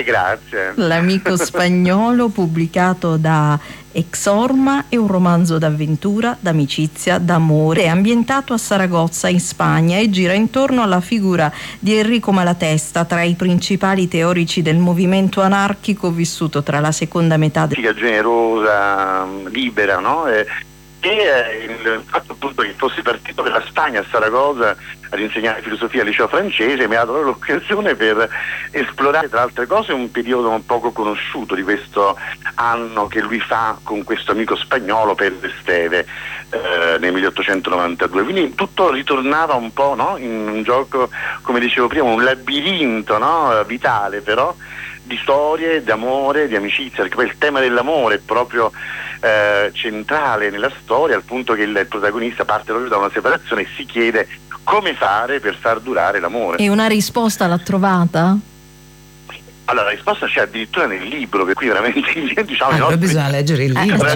grazie. L'amico spagnolo, pubblicato da Exorma, è un romanzo d'avventura, d'amicizia, d'amore. È ambientato a Saragozza, in Spagna, e gira intorno alla figura di Enrico Malatesta, tra i principali teorici del movimento anarchico vissuto tra la seconda metà generosa, libera, no? Il fatto appunto che fossi partito per la Spagna, a Saragozza, ad insegnare filosofia al liceo francese mi ha dato l'occasione per esplorare, tra altre cose, un periodo un poco conosciuto di questo anno che lui fa con questo amico spagnolo, Pedro Esteve, nel 1892. Quindi tutto ritornava un po', no? In un gioco, come dicevo prima, un labirinto, no? Vitale, però, di storie, d'amore, di amicizia, perché poi il tema dell'amore è proprio centrale nella storia, al punto che il protagonista parte proprio da una separazione e si chiede come fare per far durare l'amore. E una risposta l'ha trovata? Allora, la risposta c'è addirittura nel libro, per cui veramente diciamo bisogna leggere il libro,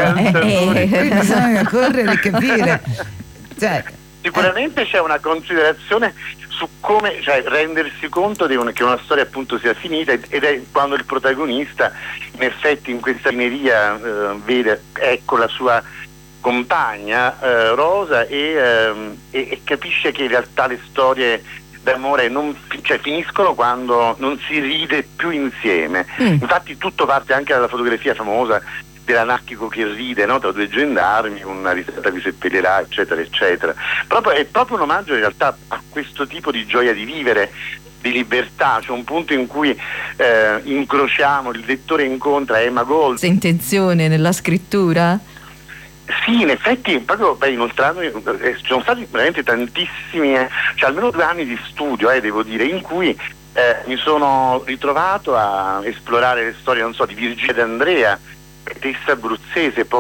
bisogna correre e capire. Sicuramente c'è una considerazione su come, cioè, rendersi conto che una storia appunto sia finita, ed è quando il protagonista in effetti in questa mineria vede, ecco, la sua compagna Rosa, e capisce che in realtà le storie d'amore finiscono quando non si ride più insieme. Infatti tutto parte anche dalla fotografia famosa dell'anarchico che ride, no? Tra due gendarmi, una risata vi seppellirà, eccetera eccetera. È proprio un omaggio in realtà a questo tipo di gioia di vivere, di libertà. C'è un punto in cui incrociamo, il lettore incontra Emma Gold. C'è intenzione nella scrittura? Sì, in effetti, proprio inoltrando, ci sono stati veramente tantissimi, cioè almeno 2 anni di studio, devo dire, in cui mi sono ritrovato a esplorare le storie, non so, di Virginia D'Andrea, poetessa abruzzese, poi